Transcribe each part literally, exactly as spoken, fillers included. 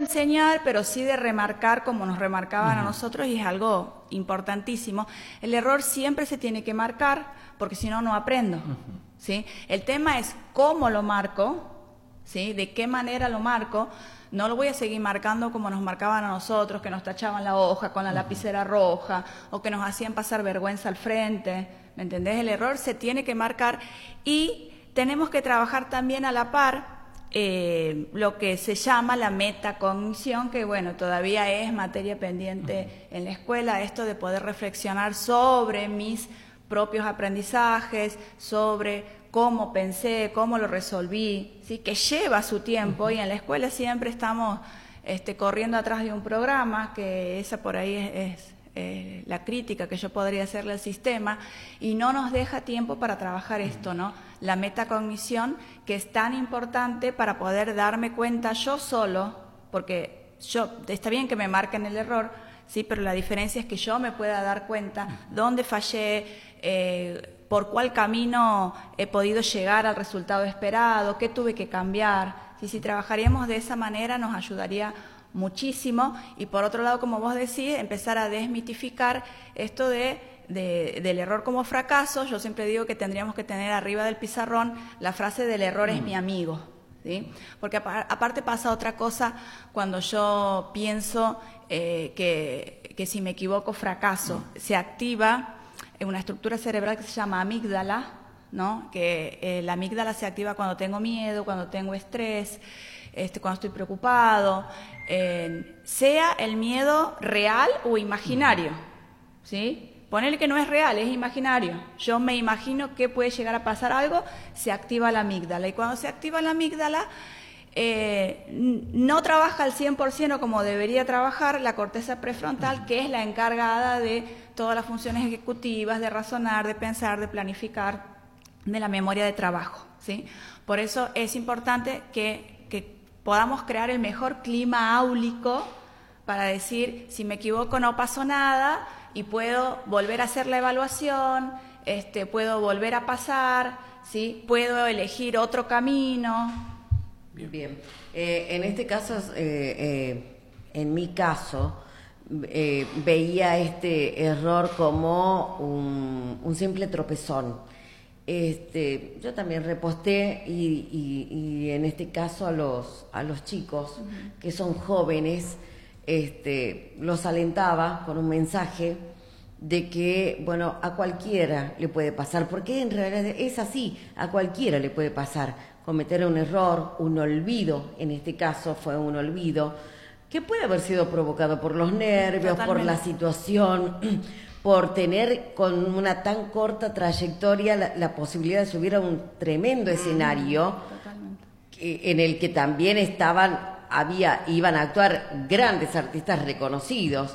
enseñar, pero sí de remarcar como nos remarcaban uh-huh. a nosotros, y es algo importantísimo. El error siempre se tiene que marcar, porque si no, no aprendo. Uh-huh. ¿Sí? El tema es cómo lo marco, ¿sí? De qué manera lo marco. No lo voy a seguir marcando como nos marcaban a nosotros, que nos tachaban la hoja con la lapicera roja, o que nos hacían pasar vergüenza al frente, ¿me entendés? El error se tiene que marcar, y tenemos que trabajar también a la par eh, lo que se llama la metacognición, que bueno, todavía es materia pendiente en la escuela, esto de poder reflexionar sobre mis propios aprendizajes, sobre cómo pensé, cómo lo resolví, ¿sí? Que lleva su tiempo, uh-huh. y en la escuela siempre estamos este, corriendo atrás de un programa, que esa por ahí es, es eh, la crítica que yo podría hacerle al sistema, y no nos deja tiempo para trabajar esto, ¿no? La metacognición, que es tan importante para poder darme cuenta yo solo, porque yo, está bien que me marquen el error, sí, pero la diferencia es que yo me pueda dar cuenta dónde fallé, eh, por cuál camino he podido llegar al resultado esperado, qué tuve que cambiar. Si, si trabajaríamos de esa manera nos ayudaría muchísimo, y por otro lado, como vos decís, empezar a desmitificar esto de, de, del error como fracaso. Yo siempre digo que tendríamos que tener arriba del pizarrón la frase del error es mi amigo, ¿sí? Porque aparte pasa otra cosa cuando yo pienso eh, que, que si me equivoco fracaso, se activa una estructura cerebral que se llama amígdala, ¿no? Que eh, la amígdala se activa cuando tengo miedo, cuando tengo estrés, este, cuando estoy preocupado, eh, sea el miedo real o imaginario, ¿sí? Ponele que no es real, es imaginario. Yo me imagino que puede llegar a pasar algo, se activa la amígdala, y cuando se activa la amígdala, Eh, no trabaja al cien por ciento como debería trabajar la corteza prefrontal, que es la encargada de todas las funciones ejecutivas, de razonar, de pensar, de planificar, de la memoria de trabajo, ¿sí? Por eso es importante que, que podamos crear el mejor clima áulico para decir, si me equivoco no pasó nada, y puedo volver a hacer la evaluación, este, puedo volver a pasar, ¿sí? Puedo elegir otro camino. Bien, Bien. Eh, en este caso, eh, eh, en mi caso, eh, veía este error como un, un simple tropezón. Este, yo también reposté y, y, y en este caso a los, a los chicos uh-huh. que son jóvenes, este, los alentaba con un mensaje de que, bueno, a cualquiera le puede pasar, porque en realidad es así, a cualquiera le puede pasar. Cometer un error, un olvido, en este caso fue un olvido, que puede haber sido provocado por los nervios, Totalmente. Por la situación, por tener con una tan corta trayectoria la, la posibilidad de subir a un tremendo escenario que, en el que también estaban, había, iban a actuar grandes artistas reconocidos.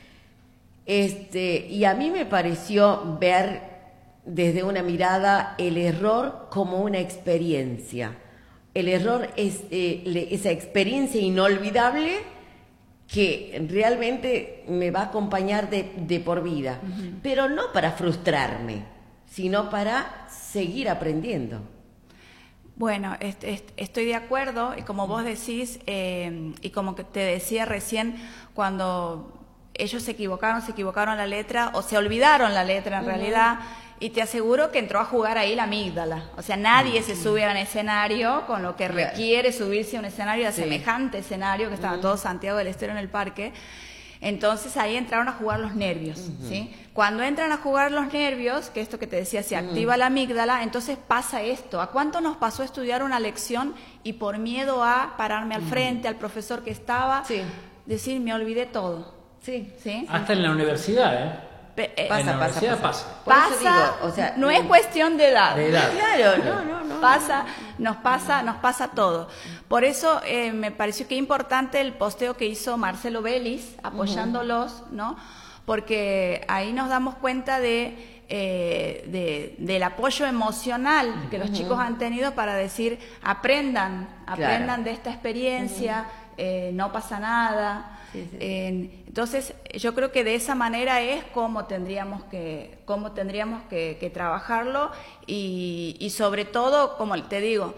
Este, y a mí me pareció ver desde una mirada el error como una experiencia. El error es eh, le, esa experiencia inolvidable que realmente me va a acompañar de, de por vida, uh-huh. pero no para frustrarme, sino para seguir aprendiendo. Bueno, est- est- estoy de acuerdo, y como vos decís, eh, y como que te decía recién, cuando ellos se equivocaron, se equivocaron la letra, o se olvidaron la letra en uh-huh. realidad, y te aseguro que entró a jugar ahí la amígdala. O sea, nadie uh-huh. se sube a un escenario con lo que claro. requiere subirse a un escenario, a sí. semejante escenario, que estaba uh-huh. todo Santiago del Estero en el parque. Entonces ahí entraron a jugar los nervios, uh-huh. ¿sí? Cuando entran a jugar los nervios, que esto que te decía, se activa uh-huh. la amígdala, entonces pasa esto. ¿A cuánto nos pasó estudiar una lección y por miedo a pararme al uh-huh. frente, al profesor que estaba, sí. decir, me olvidé todo? Sí. ¿Sí? Hasta en la universidad, ¿eh? Pe- eh, pasa, en la pasa, universidad pasa. Pasa, pasa digo, o sea, no es cuestión de edad. De edad. Claro, no, no, no. Pasa, nos pasa, nos pasa todo. Por eso eh, me pareció que importante el posteo que hizo Marcelo Vélez, apoyándolos, uh-huh. ¿no? Porque ahí nos damos cuenta de, eh, de del apoyo emocional que los uh-huh. chicos han tenido para decir, aprendan, aprendan claro. de esta experiencia, uh-huh. eh, no pasa nada. Sí, sí. Eh, entonces yo creo que de esa manera es como tendríamos que como tendríamos que, que trabajarlo y, y sobre todo, como te digo,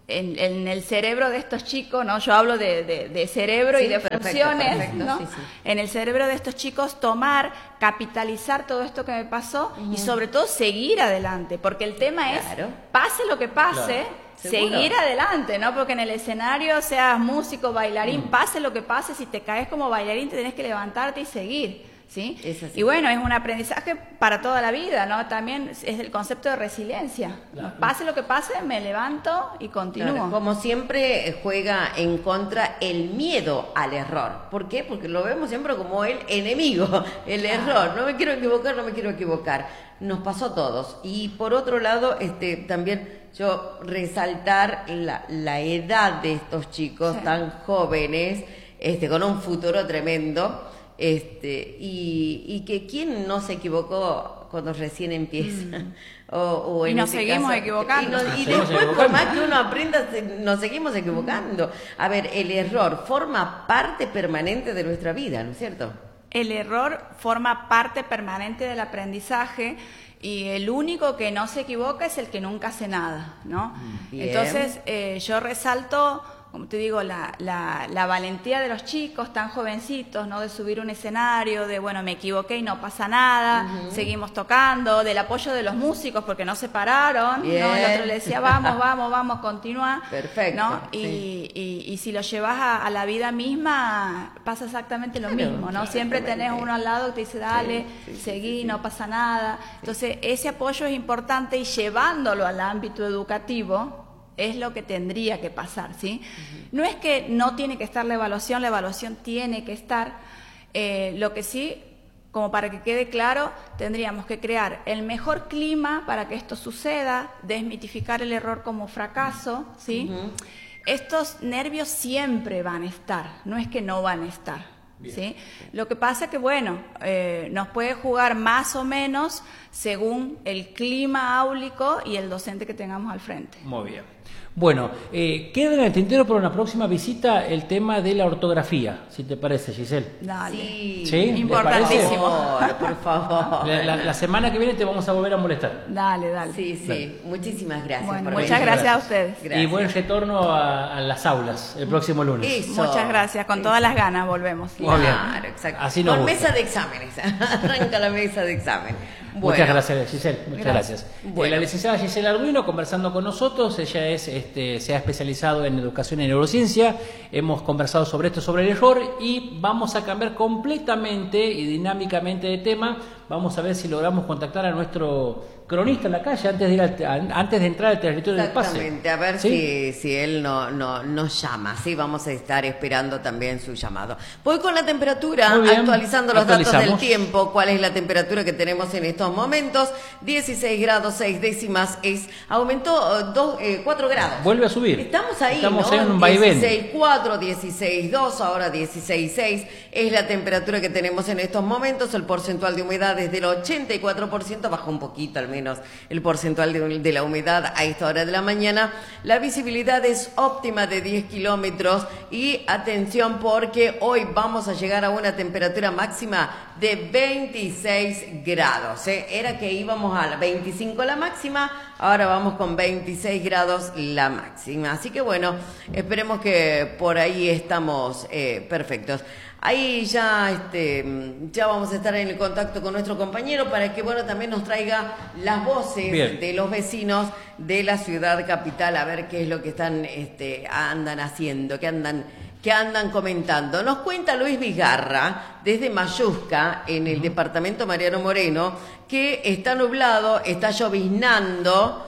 en, en el cerebro de estos chicos, ¿no? Yo hablo de, de, de cerebro sí, y de perfecto, funciones, perfecto, ¿no? sí, sí. En el cerebro de estos chicos tomar, capitalizar todo esto que me pasó uh-huh. y sobre todo seguir adelante, porque el tema es, claro. pase lo que pase, claro. seguir adelante, ¿no? Porque en el escenario seas músico, bailarín, uh-huh. pase lo que pase, si te caes como bailarín te tenés que levantarte y seguir. ¿Sí? Y bueno, es un aprendizaje para toda la vida, ¿no? También es el concepto de resiliencia. Claro. Pase lo que pase, me levanto y continúo. Claro. Como siempre juega en contra el miedo al error. ¿Por qué? Porque lo vemos siempre como el enemigo, el claro. error. No me quiero equivocar, no me quiero equivocar. Nos pasó a todos. Y por otro lado, este, también yo resaltar la, la edad de estos chicos sí. tan jóvenes, este, con un futuro tremendo. Este, y, y que quién no se equivocó cuando recién empieza. Mm. O, o en y nos seguimos caso, equivocando. Y, nos, y después, por más que uno aprenda, nos seguimos equivocando. A ver, el error forma parte permanente de nuestra vida, ¿no es cierto? El error forma parte permanente del aprendizaje y el único que no se equivoca es el que nunca hace nada, ¿no? Bien. Entonces, eh, yo resalto, como te digo, la, la, la valentía de los chicos tan jovencitos, ¿no? De subir un escenario, de bueno, me equivoqué y no pasa nada, uh-huh. seguimos tocando, del apoyo de los músicos porque no se pararon, ¿no? El otro le decía, vamos, vamos, vamos, continúa. Perfecto. ¿No? Y, sí. y, y si lo llevas a, a la vida misma, pasa exactamente lo claro, mismo, ¿no? Siempre tenés uno al lado que te dice, dale, sí, sí, seguí, sí, sí. no pasa nada. Entonces, ese apoyo es importante y llevándolo al ámbito educativo, es lo que tendría que pasar, ¿sí? Uh-huh. No es que no tiene que estar la evaluación, la evaluación tiene que estar. Eh, lo que sí, como para que quede claro, tendríamos que crear el mejor clima para que esto suceda, desmitificar el error como fracaso, ¿sí? Uh-huh. Estos nervios siempre van a estar, no es que no van a estar. ¿Sí? Lo que pasa es que, bueno, eh, nos puede jugar más o menos según el clima áulico y el docente que tengamos al frente. Muy bien. Bueno, eh, queda en el tintero para una próxima visita el tema de la ortografía, si te parece, Giselle. Dale. Sí, ¿Sí? Importantísimo. Por favor. La, la, la semana que viene te vamos a volver a molestar. Dale, dale. Sí, sí. Dale. Muchísimas gracias. Bueno, por muchas gracias, gracias a ustedes. Gracias. Y buen retorno a, a las aulas el próximo lunes. Eso. Muchas gracias. Con todas las ganas volvemos. Muy bien. Claro, exacto. Así nos Con gusta. mesa de exámenes. Arranca la mesa de examen. Bueno. Muchas gracias, Giselle. Muchas gracias. gracias. Bueno. Eh, la licenciada Giselle Arduino conversando con nosotros. Ella es, este, se ha especializado en educación y neurociencia. Hemos conversado sobre esto, sobre el error, y vamos a cambiar completamente y dinámicamente de tema. Vamos a ver si logramos contactar a nuestro cronista en la calle antes de ir al, antes de entrar al territorio del pase. Exactamente, a ver ¿Sí? si, si él no, no, nos llama, sí, vamos a estar esperando también su llamado. Voy con la temperatura, actualizando los datos del tiempo. ¿Cuál es la temperatura que tenemos en estos momentos? dieciséis grados seis décimas, es, aumentó dos, eh, cuatro grados. Vuelve a subir. Estamos ahí, Estamos ¿no? en un vaivén. dieciséis cuatro, dieciséis dos, ahora dieciséis seis es la temperatura que tenemos en estos momentos. El porcentual de humedad es del ochenta y cuatro por ciento, bajó un poquito al menos el porcentual de, de la humedad a esta hora de la mañana. La visibilidad es óptima de diez kilómetros y atención porque hoy vamos a llegar a una temperatura máxima de veintiséis grados. ¿eh? Era que íbamos a la veinticinco la máxima, ahora vamos con veintiséis grados la máxima. Así que bueno, esperemos que por ahí estamos eh, perfectos. Ahí ya, este, ya vamos a estar en el contacto con nuestro compañero para que, bueno, también nos traiga las voces Bien. de los vecinos de la ciudad capital, a ver qué es lo que están, este, andan haciendo, qué andan, qué andan comentando. Nos cuenta Luis Vizgarra, desde Mayusca, en el uh-huh. departamento Mariano Moreno, que está nublado, está lloviznando,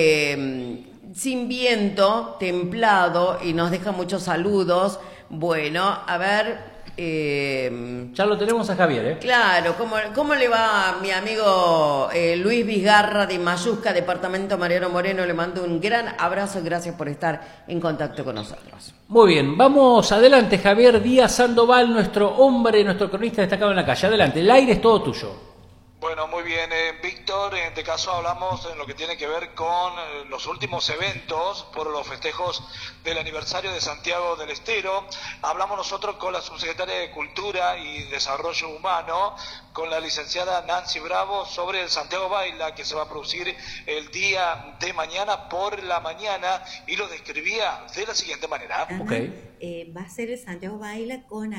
eh, sin viento, templado, y nos deja muchos saludos. Bueno, a ver... Eh, ya lo tenemos a Javier, ¿eh? Claro, ¿cómo, cómo le va a mi amigo eh, Luis Vizgarra de Mayusca, departamento Mariano Moreno? Le mando un gran abrazo y gracias por estar en contacto con nosotros. Muy bien, vamos adelante, Javier Díaz Sandoval, nuestro hombre, nuestro cronista destacado en la calle. Adelante, el aire es todo tuyo. Bueno, muy bien, eh, Víctor, en este caso hablamos en lo que tiene que ver con eh, los últimos eventos por los festejos del aniversario de Santiago del Estero. Hablamos nosotros con la subsecretaria de Cultura y Desarrollo Humano, con la licenciada Nancy Bravo, sobre el Santiago Baila, que se va a producir el día de mañana por la mañana, y lo describía de la siguiente manera. Ajá. Ok. Eh, va a ser el Santiago Baila con